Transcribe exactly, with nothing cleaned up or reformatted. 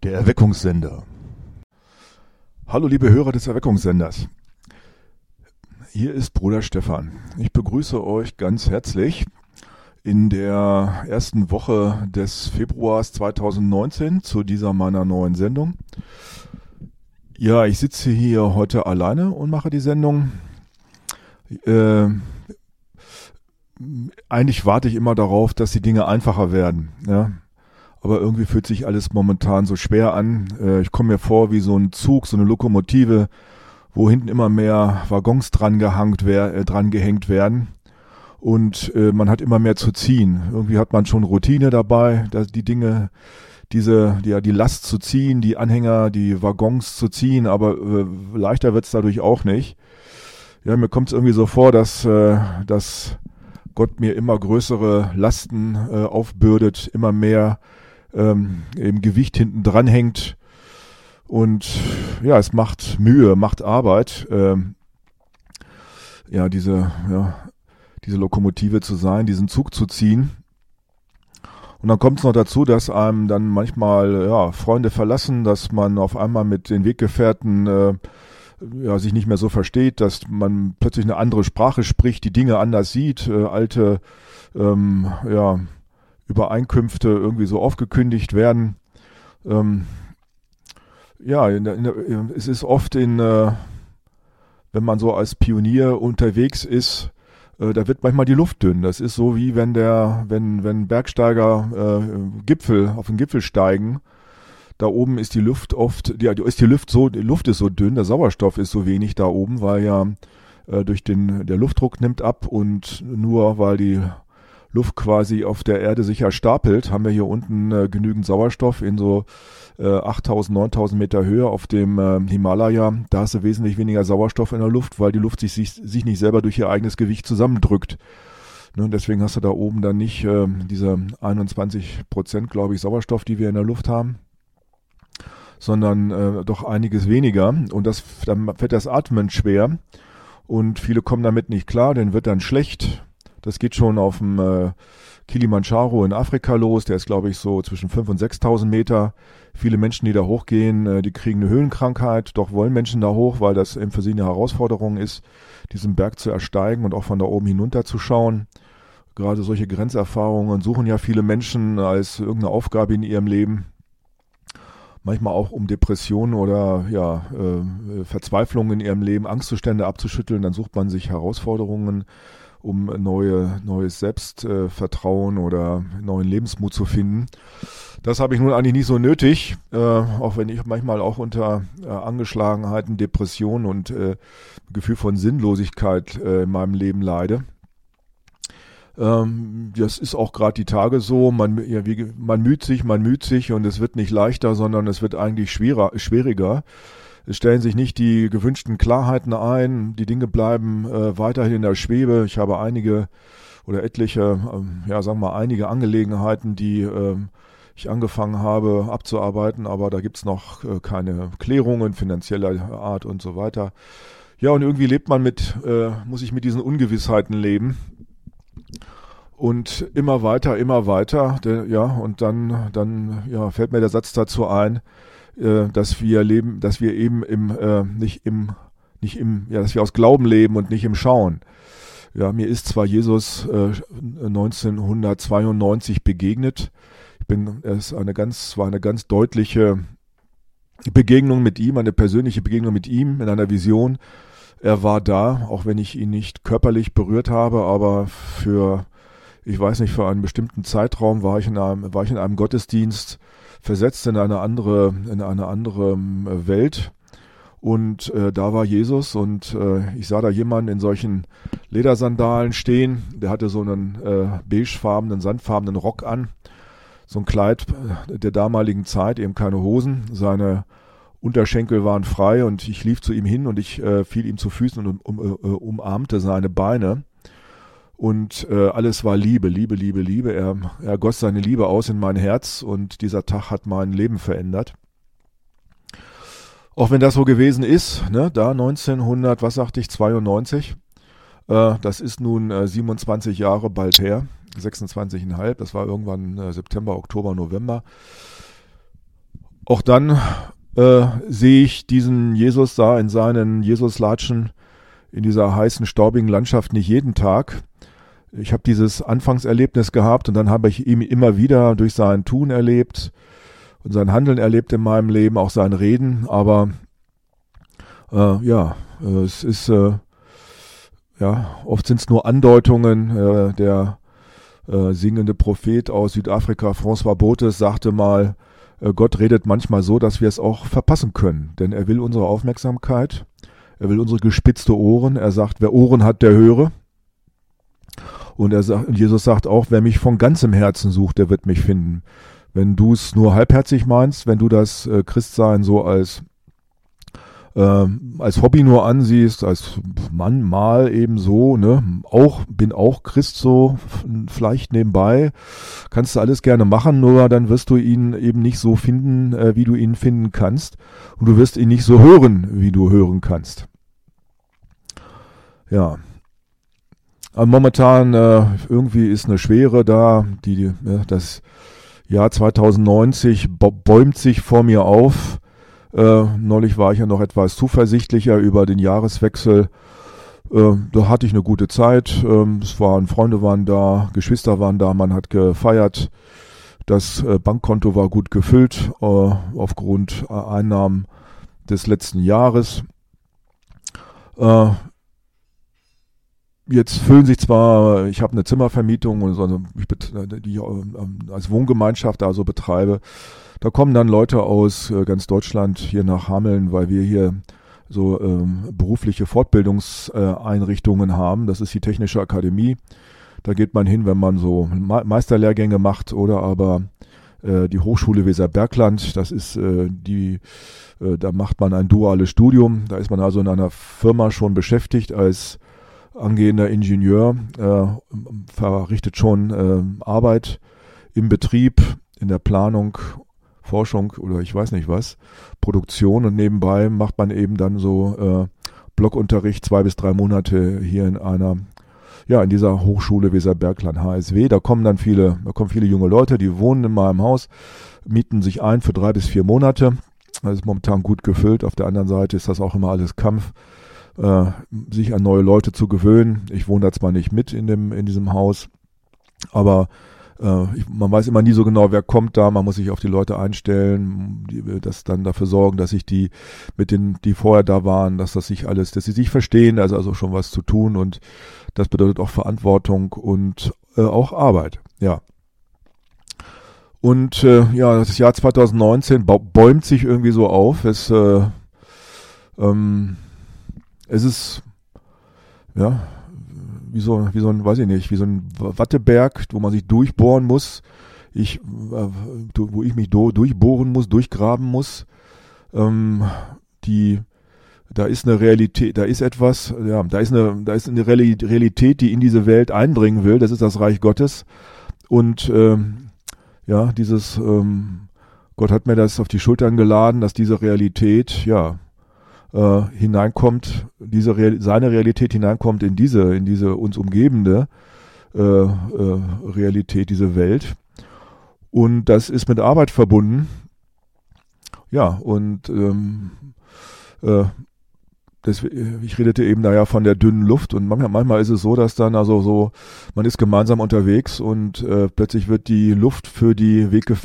Der Erweckungssender. Hallo liebe Hörer des Erweckungssenders. Hier ist Bruder Stefan. Ich begrüße euch ganz herzlich in der ersten Woche des Februars zweitausendneunzehn zu dieser meiner neuen Sendung. Ja, ich sitze hier heute alleine und mache die Sendung. Äh, eigentlich warte ich immer darauf, dass die Dinge einfacher werden, ja. Aber irgendwie fühlt sich alles momentan so schwer an. Äh, ich komme mir vor wie so ein Zug, so eine Lokomotive, wo hinten immer mehr Waggons dran gehangt wer- äh, dran gehängt werden. Und äh, man hat immer mehr zu ziehen. Irgendwie hat man schon Routine dabei, dass die Dinge, diese, die, ja, die Last zu ziehen, die Anhänger, die Waggons zu ziehen, aber äh, leichter wird's dadurch auch nicht. Ja, mir kommt es irgendwie so vor, dass, äh, dass Gott mir immer größere Lasten äh, aufbürdet, immer mehr ähm, eben Gewicht hinten dran hängt. Und ja, es macht Mühe, macht Arbeit, ähm, ja, diese, ja, diese Lokomotive zu sein, diesen Zug zu ziehen. Und dann kommt es noch dazu, dass einem dann manchmal ja, Freunde verlassen, dass man auf einmal mit den Weggefährten äh, ja, sich nicht mehr so versteht, dass man plötzlich eine andere Sprache spricht, die Dinge anders sieht, äh, alte ähm, ja, Übereinkünfte irgendwie so aufgekündigt werden. Ähm, ja, in der, in der, es ist oft in, äh, wenn man so als Pionier unterwegs ist, äh, da wird manchmal die Luft dünn. Das ist so wie wenn der, wenn, wenn Bergsteiger äh, Gipfel, auf den Gipfel steigen. Da oben ist die Luft oft, ja, ist die Luft so, die Luft ist so dünn, der Sauerstoff ist so wenig da oben, weil ja äh, durch den, der Luftdruck nimmt ab und nur weil die Luft quasi auf der Erde sich ja stapelt, haben wir hier unten äh, genügend Sauerstoff in so äh, achttausend, neuntausend Meter Höhe auf dem äh, Himalaya. Da hast du wesentlich weniger Sauerstoff in der Luft, weil die Luft sich, sich, sich nicht selber durch ihr eigenes Gewicht zusammendrückt. Ne, deswegen hast du da oben dann nicht äh, diese einundzwanzig Prozent, glaube ich, Sauerstoff, die wir in der Luft haben, sondern äh, doch einiges weniger. Und das, dann fällt das Atmen schwer und viele kommen damit nicht klar, denen wird dann schlecht. Das geht schon auf dem äh, Kilimanjaro in Afrika los, der ist glaube ich so zwischen fünftausend und sechstausend Meter. Viele Menschen, die da hochgehen, äh, die kriegen eine Höhenkrankheit, doch wollen Menschen da hoch, weil das eben für sie eine Herausforderung ist, diesen Berg zu ersteigen und auch von da oben hinunter zu schauen. Gerade solche Grenzerfahrungen suchen ja viele Menschen als irgendeine Aufgabe in ihrem Leben. Manchmal auch um Depressionen oder ja, äh, Verzweiflung in ihrem Leben, Angstzustände abzuschütteln. Dann sucht man sich Herausforderungen, um neue, neues Selbstvertrauen äh, oder neuen Lebensmut zu finden. Das habe ich nun eigentlich nicht so nötig, äh, auch wenn ich manchmal auch unter äh, Angeschlagenheiten, Depressionen und äh, Gefühl von Sinnlosigkeit äh, in meinem Leben leide. Ähm, das ist auch gerade die Tage so, man, ja, wie, man müht sich, man müht sich und es wird nicht leichter, sondern es wird eigentlich schwerer, schwieriger. Es stellen sich nicht die gewünschten Klarheiten ein, die Dinge bleiben äh, weiterhin in der Schwebe. Ich habe einige oder etliche, ähm, ja sagen wir mal einige Angelegenheiten, die ähm, ich angefangen habe abzuarbeiten, aber da gibt's noch äh, keine Klärungen finanzieller Art und so weiter. Ja, und irgendwie lebt man mit, äh, muss ich mit diesen Ungewissheiten leben. Und immer weiter, immer weiter, der, ja, und dann, dann, ja, fällt mir der Satz dazu ein, äh, dass wir leben, dass wir eben im, äh, nicht im, nicht im, ja, dass wir aus Glauben leben und nicht im Schauen. Ja, mir ist zwar Jesus äh, neunzehnhundertzweiundneunzig begegnet. Ich bin, es eine ganz, war eine ganz deutliche Begegnung mit ihm, eine persönliche Begegnung mit ihm in einer Vision. Er war da, auch wenn ich ihn nicht körperlich berührt habe, aber für Ich weiß nicht, für einen bestimmten Zeitraum war ich in einem, war ich in einem Gottesdienst versetzt in eine andere, in eine andere Welt. Und äh, da war Jesus und äh, ich sah da jemanden in solchen Ledersandalen stehen. Der hatte so einen äh, beigefarbenen, sandfarbenen Rock an. So ein Kleid der damaligen Zeit, eben keine Hosen. Seine Unterschenkel waren frei und ich lief zu ihm hin und ich äh, fiel ihm zu Füßen und um, um, uh, umarmte seine Beine. Und äh, alles war Liebe, Liebe, Liebe, Liebe. Er, er goss seine Liebe aus in mein Herz und dieser Tag hat mein Leben verändert. Auch wenn das so gewesen ist, ne, da neunzehnhundert, was sagte ich, zweiundneunzig, äh, das ist nun äh, siebenundzwanzig Jahre bald her, sechsundzwanzig Komma fünf, das war irgendwann äh, September, Oktober, November. auch dann äh, sehe ich diesen Jesus da in seinen Jesuslatschen in dieser heißen, staubigen Landschaft nicht jeden Tag. Ich habe dieses Anfangserlebnis gehabt und dann habe ich ihn immer wieder durch sein Tun erlebt und sein Handeln erlebt in meinem Leben, auch sein Reden. Aber äh, ja, äh, es ist äh, ja oft sind es nur Andeutungen. Äh, der äh, singende Prophet aus Südafrika, François Bothes, sagte mal: äh, Gott redet manchmal so, dass wir es auch verpassen können, denn er will unsere Aufmerksamkeit. Er will unsere gespitzte Ohren. Er sagt, wer Ohren hat, der höre. Und er sagt, und Jesus sagt auch, wer mich von ganzem Herzen sucht, der wird mich finden. Wenn du es nur halbherzig meinst, wenn du das äh, Christsein so als äh, als Hobby nur ansiehst, als Mann mal eben so, ne, auch bin auch Christ so vielleicht nebenbei, kannst du alles gerne machen, nur dann wirst du ihn eben nicht so finden, äh, wie du ihn finden kannst, und du wirst ihn nicht so hören, wie du hören kannst. Ja. Aber momentan äh, irgendwie ist eine Schwere da, die, die äh, das Jahr zwanzig neunzig bäumt sich vor mir auf. Äh, neulich war ich ja noch etwas zuversichtlicher über den Jahreswechsel. Äh, da hatte ich eine gute Zeit. Äh, es waren Freunde waren da, Geschwister waren da, man hat gefeiert. Das äh, Bankkonto war gut gefüllt äh, aufgrund äh, Einnahmen des letzten Jahres. Äh, Jetzt füllen sich zwar, ich habe eine Zimmervermietung, also ich, die ich als Wohngemeinschaft da so betreibe. Da kommen dann Leute aus ganz Deutschland hier nach Hameln, weil wir hier so ähm, berufliche Fortbildungseinrichtungen haben. Das ist die Technische Akademie. Da geht man hin, wenn man so Meisterlehrgänge macht, oder aber äh, die Hochschule Weserbergland. Das ist äh, die, äh, da macht man ein duales Studium. Da ist man also in einer Firma schon beschäftigt als angehender Ingenieur, äh, verrichtet schon äh, Arbeit im Betrieb, in der Planung, Forschung oder ich weiß nicht was, Produktion, und nebenbei macht man eben dann so äh, Blockunterricht zwei bis drei Monate hier in einer, ja, in dieser Hochschule Weserbergland H S W. Da kommen dann viele, da kommen viele junge Leute, die wohnen in meinem Haus, mieten sich ein für drei bis vier Monate. Das ist momentan gut gefüllt. Auf der anderen Seite ist das auch immer alles Kampf, Äh, sich an neue Leute zu gewöhnen. Ich wohne da zwar nicht mit in dem in diesem Haus, aber äh, ich, man weiß immer nie so genau, wer kommt da. Man muss sich auf die Leute einstellen, die, das dann dafür sorgen, dass sich die mit den, die vorher da waren, dass das sich alles, dass sie sich verstehen. Also also schon was zu tun, und das bedeutet auch Verantwortung und äh, auch Arbeit. Ja. Und äh, ja, das Jahr zwanzig neunzehn bäumt sich irgendwie so auf. Es äh, ähm, Es ist, ja, wie so, wie so ein, weiß ich nicht, wie so ein Watteberg, wo man sich durchbohren muss, ich, äh, wo ich mich do, durchbohren muss, durchgraben muss. Ähm, die, da ist eine Realität, da ist etwas, ja, da ist eine, da ist eine Realität, die in diese Welt eindringen will. Das ist das Reich Gottes. Und ähm, ja, dieses, ähm, Gott hat mir das auf die Schultern geladen, dass diese Realität, ja, Äh, hineinkommt, diese Real, seine Realität hineinkommt in diese, in diese uns umgebende äh, äh, Realität, diese Welt. Und das ist mit Arbeit verbunden. Ja, und ähm, äh, das, ich redete eben da ja von der dünnen Luft, und manchmal, manchmal ist es so, dass dann also so, man ist gemeinsam unterwegs und äh, plötzlich wird die Luft für die Weggefährten